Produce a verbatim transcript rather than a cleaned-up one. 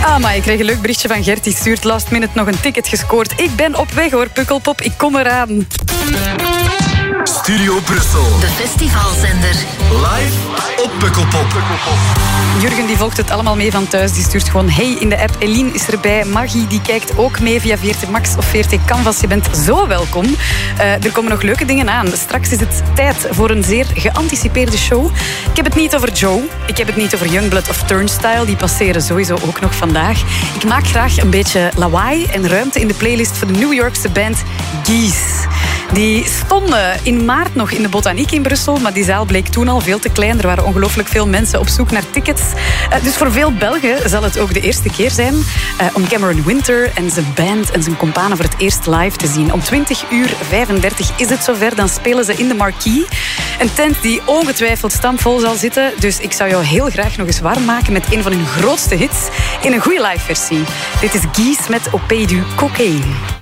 Ah, maar ik kreeg een leuk berichtje van Gert. Die stuurt last minute nog een ticket gescoord. Ik ben op weg hoor, Pukkelpop. Ik kom eraan. Studio Brussel. De festivalzender. Live op Pukkelpop. Jurgen die volgt het allemaal mee van thuis. Die stuurt gewoon hey in de app. Eline is erbij. Maggie die kijkt ook mee via V R T Max of V R T Canvas. Je bent zo welkom. Uh, er komen nog leuke dingen aan. Straks is het tijd voor een zeer geanticipeerde show. Ik heb het niet over Joe. Ik heb het niet over Youngblood of Turnstile. Die passeren sowieso ook nog vandaag. Ik maak graag een beetje lawaai en ruimte in de playlist voor de New Yorkse band Geese. Die stonden in maart nog in de Botaniek in Brussel, maar die zaal bleek toen al veel te klein. Er waren ongelooflijk veel mensen op zoek naar tickets. Uh, dus voor veel Belgen zal het ook de eerste keer zijn uh, om Cameron Winter en zijn band en zijn companen voor het eerst live te zien. Om twintig uur vijfendertig is het zover, dan spelen ze in de Marquee. Een tent die ongetwijfeld stampvol zal zitten. Dus ik zou jou heel graag nog eens warm maken met een van hun grootste hits in een goede live versie. Dit is Geese met Opé du Cocaine.